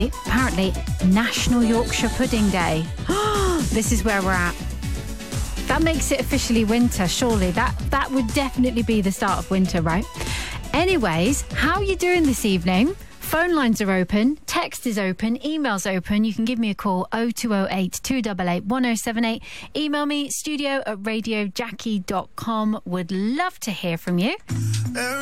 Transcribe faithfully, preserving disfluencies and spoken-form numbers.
Apparently, National Yorkshire Pudding Day. This is where we're at. That makes it officially winter, surely. That that would definitely be the start of winter, right? Anyways, how are you doing this evening? Phone lines are open, text is open, email's open. You can give me a call, oh two oh eight, two eight eight, one oh seven eight. Email me, studio at radio jackie dot com. Would love to hear from you.